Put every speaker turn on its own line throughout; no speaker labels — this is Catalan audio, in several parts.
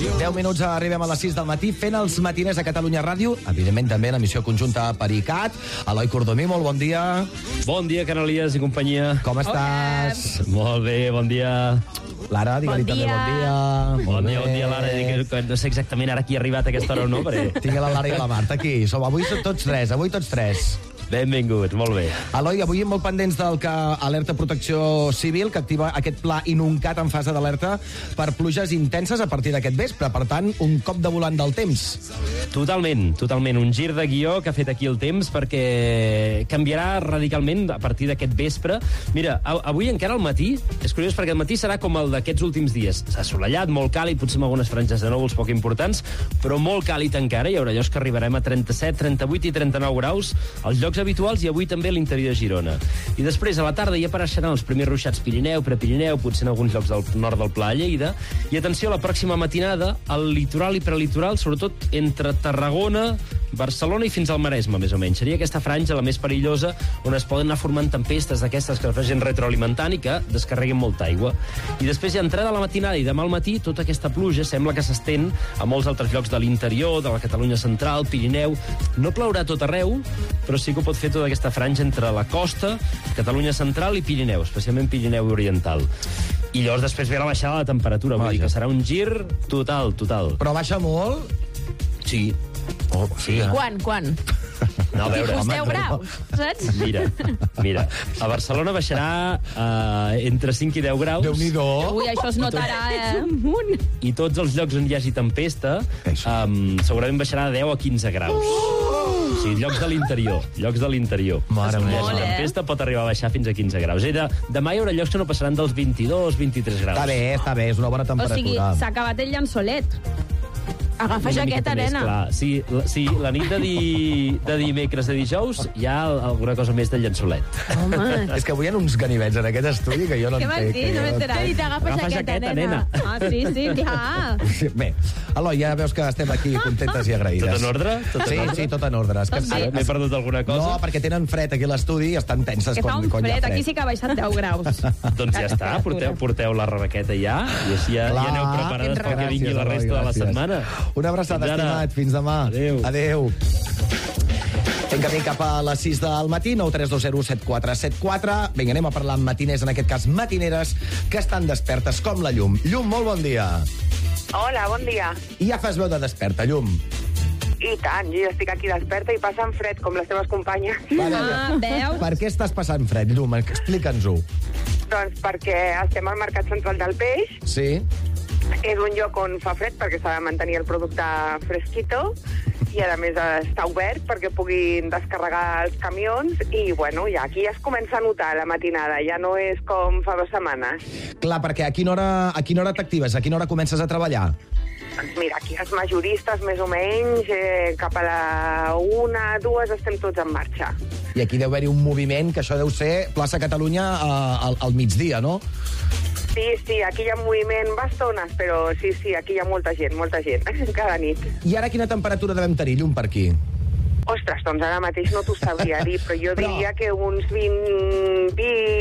10 minuts arribem a les 6 del matí fent els matiners a Catalunya Ràdio, evidentment també en emissió conjunta per ICAT. Eloi Cordomí, molt bon dia.
Bon dia, Canalies i companyia.
Com estàs?
Molt bé, bon dia.
Lara, digue-li també bon dia.
Bon dia, Lara. Que no sé exactament ara qui ha arribat a aquesta hora o no, perquè...
Tinc la Lara i la Marta aquí. Avui són tots tres.
Benvinguts, molt bé.
Eloi, avui molt pendents del que alerta Protecció Civil, que activa aquest pla Inuncat en fase d'alerta per pluges intenses a partir d'aquest vespre. Per tant, un cop de volant del temps.
Totalment. Un gir de guió que ha fet aquí el temps perquè canviarà radicalment a partir d'aquest vespre. Mira, avui encara al matí, és curiós perquè el matí serà com el d'aquests últims dies. S'ha assolellat, molt càlid, potser amb algunes franges de núvols poc importants, però molt càlid encara. Hi haurà llocs que arribarem a 37, 38 i 39 graus als llocs habituals i avui també a l'interior de Girona. I després, a la tarda, ja apareixeran els primers ruixats Pirineu, Prepirineu, potser en alguns llocs del nord del Pla de Lleida. I atenció, la pròxima matinada, al litoral i prelitoral, sobretot entre Tarragona, Barcelona i fins al Maresme, més o menys. Seria aquesta franja la més perillosa on es poden anar formant tempestes d'aquestes que es vagin retroalimentant i que descarreguin molta aigua. I després, ja entrada a la matinada i demà al matí, tota aquesta pluja sembla que s'estén a molts altres llocs de l'interior, de la Catalunya central, Pirineu. No plourà tot arreu, però sí que ho pot fer tota aquesta franja entre la costa, Catalunya central i Pirineu, especialment Pirineu oriental. I llavors després ve la baixada de la temperatura, vull dir que serà un gir total.
Però baixa molt?
Sí.
Oh, sí,
Quan?
No, a veure,
Tipus 10 graus, saps?
Mira, a Barcelona baixarà entre 5 i 10 graus.
Déu-n'hi-do.
Ui, això es notarà,
I tots els llocs on hi hagi tempesta segurament baixarà de 10 a 15 graus. O sigui, llocs de l'interior.
Mare
on hi
meva.
hagi tempesta pot arribar a baixar fins a 15 graus. Demà hi haurà llocs que no passaran dels 22, 23 graus.
Està bé, és una bona
O
temperatura.
sigui, s'ha acabat el llençolet. Agafa jaqueta, nena.
Sí, la nit de dimecres de dijous hi ha alguna cosa més de llençolet.
Home.
És que avui hi ha uns ganivets en aquest estudi que jo no
Què vas dir? No m'he enterat.
Agafa jaqueta, nena.
Ah, sí, clar.
Bé, Eloi, ja veus que estem aquí contentes i agraïdes.
Tot en ordre?
Sí, tot en ordre. És que
M'he perdut alguna cosa?
No, perquè tenen fred aquí a l'estudi i estan tenses
Que fa
quan
un
hi ha
fred,
fred.
aquí sí que ha baixat 10 graus.
Doncs ja està, porteu la rebequeta ja, i així ja aneu preparades pel que vingui la resta de la setmana.
Una abraçada, estimat. Fins demà. Adéu. Fem camí cap a les 6 del matí, 932017474. Vinga, anem a parlar amb matiners, en aquest cas matineres, que estan despertes com la Llum. Llum, molt bon dia.
Hola, bon dia.
I ja fas veu de desperta, Llum.
I tant, jo ja estic aquí desperta i passant fred, com les teves companyes.
Veus?
Per què estàs passant fred, Llum? Explica'ns-ho.
Doncs perquè estem al Mercat Central del Peix.
Sí?
És un lloc on fa fred perquè s'ha de mantenir el producte fresquito i a més està obert perquè puguin descarregar els camions i bueno, ja aquí ja es comença a notar la matinada, ja no és com fa 2 setmanes.
Clar, perquè a quina hora t'actives? A quina hora comences a treballar?
Doncs mira, aquí els majoristes més o menys cap a la 1, 2 estem tots en marxa.
I aquí deu haver-hi un moviment, que això deu ser plaça Catalunya al migdia, no?
Sí, aquí hi ha moviment bastones, però sí, aquí hi ha molta gent, cada nit.
I ara quina temperatura devem tenir, Llum, per aquí?
Ostres, doncs ara mateix no t'ho sabria dir, però jo diria que uns 20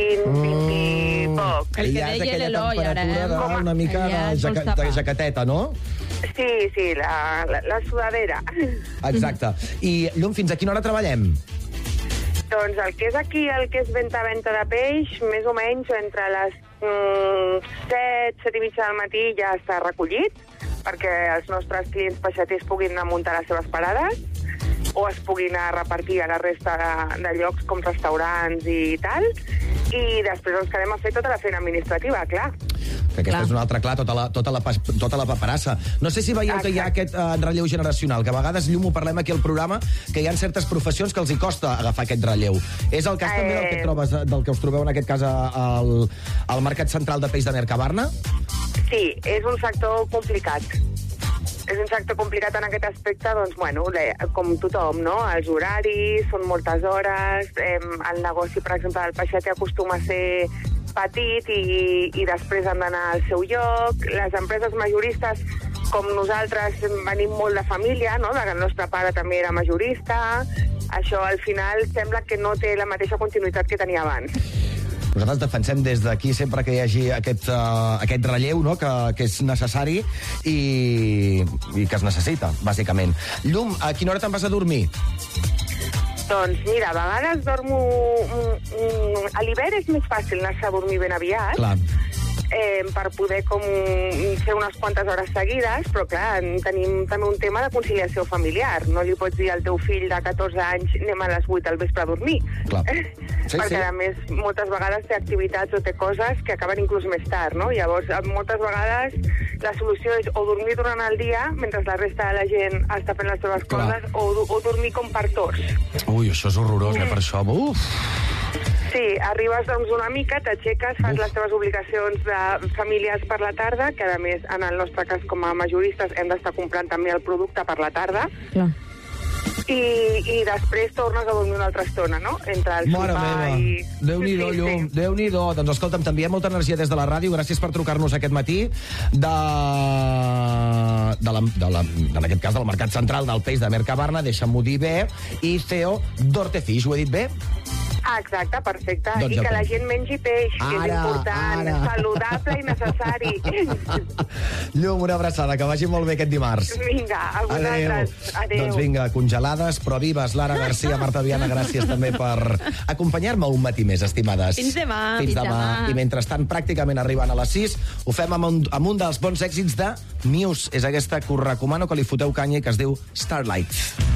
i poc.
El que
ja és
deia
aquella
l'Eloi, ara,
temperatura una mica de jaqueteta, no?
Sí, la sudadera.
Exacte. I, Llum, fins a quina hora treballem?
Doncs el que és aquí, el que és venda de peix, més o menys entre les 7 i mitja del matí ja està recollit, perquè els nostres clients peixaters puguin anar a muntar les seves parades o es puguin anar a repartir a la resta de llocs com restaurants i tal, i després ens quedem a fer tota la feina administrativa, clar.
Que aquesta és una altra, clar, tota la paperassa. No sé si veieu que hi ha aquest relleu generacional, que a vegades, Llum, ho parlem aquí al programa, que hi ha certes professions que els hi costa agafar aquest relleu. És el cas també del que us trobeu en aquest cas al Mercat Central de Peix de Mercabarna?
Sí, és un sector complicat. És un sector complicat en aquest aspecte, doncs, bueno, com tothom, no? Els horaris, són moltes hores, el negoci, per exemple, del peixater acostuma a ser petit i després han d'anar al seu lloc. Les empreses majoristes, com nosaltres, venim molt de família, no? El nostre pare també era majorista. Això, al final, sembla que no té la mateixa continuïtat que tenia abans.
Nosaltres defensem des d'aquí sempre que hi hagi aquest relleu, no?, que és necessari, i i que es necessita, bàsicament. Llum, a quina hora te'n vas a dormir?
Doncs mira, a vegades dormo... A l'hivern és més fàcil anar-se a dormir ben aviat.
Clar.
Per poder com fer unes quantes hores seguides, però clar, tenim també un tema de conciliació familiar. No li pots dir al teu fill de 14 anys anem a les 8 al vespre a dormir.
Clar. Sí,
perquè, a més, moltes vegades té activitats o té coses que acaben inclús més tard, no? Llavors, moltes vegades la solució és o dormir durant el dia, mentre la resta de la gent està fent les seves coses, o dormir com per torns.
Ui, això és horrorós, per això. Uf!
Sí, arribes doncs una mica, t'aixeques, fas les teves obligacions de famílies per la tarda, que a més, en el nostre cas com a majoristes, hem d'estar comprant també el producte per la tarda.
Clar.
I després tornes a dormir una altra estona, no? Entre el sopar i...
Déu-n'hi-do, Llum, Déu-n'hi-do. Doncs escolta'm, t'enviem molta energia des de la ràdio. Gràcies per trucar-nos aquest matí en aquest cas, del Mercat Central del Peix de Mercabarna, deixa'm-ho dir bé, i CEO d'Hortefix. Ho he dit bé?
Ah, exacte, perfecte.
Doncs
I que la gent mengi peix, que és important, saludable i necessari.
Llum, una abraçada, que vagi molt bé aquest dimarts.
Vinga, a vosaltres. Adéu.
Doncs vinga, congelades, però vives. Lara Garcia, Marta Viana, gràcies també per acompanyar-me un matí més, estimades.
Fins demà.
Fins demà. I mentrestant, pràcticament arribant a les 6, ho fem amb un dels bons èxits de Muse. És aquesta que us recomano que li foteu canya i que es diu Starlight.